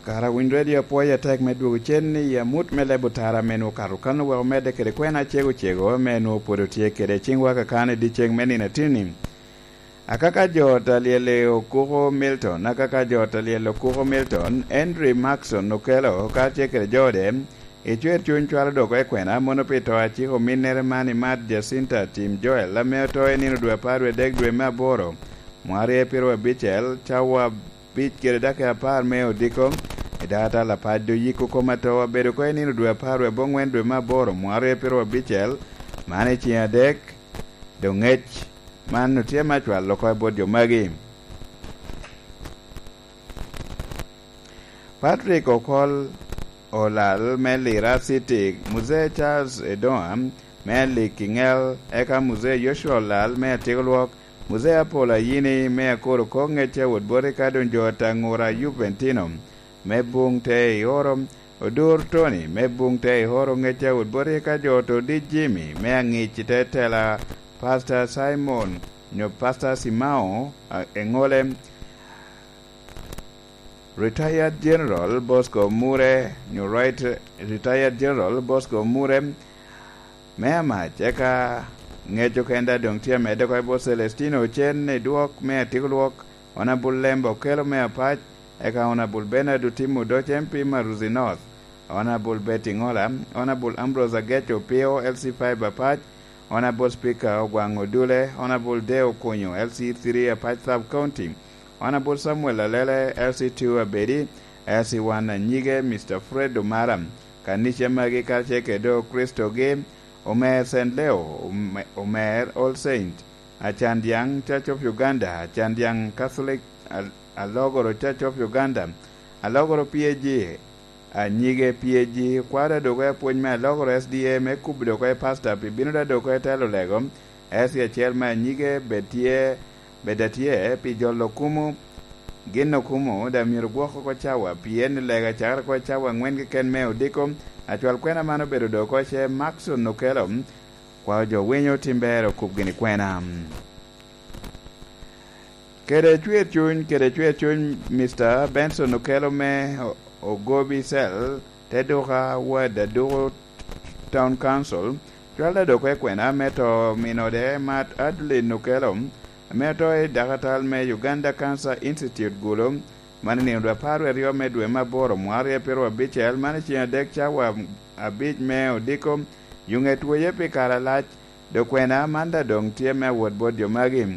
Kara Wind Radio po ya tek medu chen ya mut mele butara menu karukan wa mede kede kwena chego menu podo tie kede chingwa kakane di cheng meni na tini. Akaka jota liele okuro Milton, akaka jota liele okuro Milton, Henry Maxon nokelo kache kede jode, ichwer chun chwala doko kwena mono pito achiko minere mani mat Jacinta Tim Joel la meo toe nino dwe parwe dek dwe ma boro. Mwari epiro bichel chawa bich kere dake apar meo diko idata la paddo yiko komato bedo ko nino dwe apar we bongwen dwe ma boro mwari epiro bichel mane chia dek do ngech man no tie machwal loko bodio magi. Patrick Okol olal melira city Muzee Charles Edom meli Kingel eka Muzee Joshua olal me tigolwok Muzee Apola yini me akoro kongeche wodbore kadon jota ngura Juventino me bungte ioro odur Tony me bungte ihoro ngeche wodbore ka joto di Jimmy me angichi tetela Pastor Simon nyo Pastor Simao engole Retired General Bosco Mure nyo Retired General Bosco Mure me amacheka ngejo kenda dong tia mede ko bo Celestino chen ne duok me atigluok ona bulembo kelo me apach eka ona bulbena du timu do chempi Maruzi North ona bul Betingola ona bul Ambrose Agecho Pio LC5 apach ona bul Speaker Ogwango Dule ona bul Deo Kunyo LC3 apach Sub County ona bul Samuel Alele LC2 Abedi LC1 Nyige Mr. Fred Umaram kanisha magi kalcheke do Kristo Game Omer St. Leo, Omer All Saint, Achandiang Church of Uganda, Achandiang Catholic, Alogoro Church of Uganda, Alogoro PAG, Anyige PAG, Kwada Dogoe Punyme, Alogoro SDA, Mekub Dogoe Pastor, Pibinoda Dogoe Telo Legom, Esia Chelma Anyige, Bedatie, Pijolo Kumu, Gino Kumu, Damirugwako kwa chawa, Pien Lega Chara kwa chawa, Ngwenke Ken Meo Dikom, Achwal kwena mano bedo doko che Maxon nokelo kwa jo winyo timbero kubgini kwena. Kede chwe chun Mr. Benson nokelo me Ogobi Sel tedoka wada duro Town Council chwala doko kwena meto minode Matt Adley nokelo meto dakatal me Uganda Cancer Institute gulo manini ndo paru rio medwe maboro mwari pero bichel mani chia dek chawa abich me odiko yunget weye pikara lach do kwena manda dong tie me wod bodio magim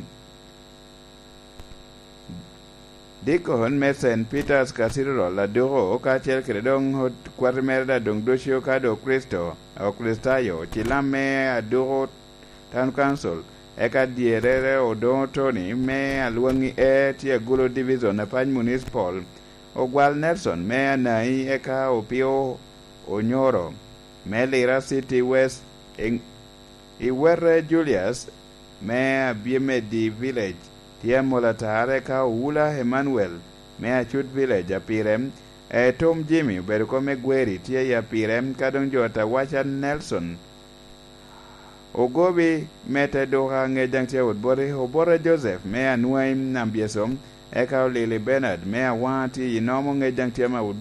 diko hon me St. Peter's Cathedral la duro ka chel kredong hot kwarmerda dong doshio ka do Kristo o Kristayo chilame aduro Town Council eka dierere odong Tony me aluangi tie gulo division na pany municipal ogwal Nelson me anai eka opio onyoro me Lira City West iwere Julius me abieme di village tie molatare ka ula Emmanuel me achut village apirem Tom Jimmy berko me gweri tie yapirem kadong jota wacha Nelson Ogobi mete doha ngejang tia udbore Obora Joseph mea nuaim nambiesom eka Lily Bernard mea wati inomo ngejang tia ma udbore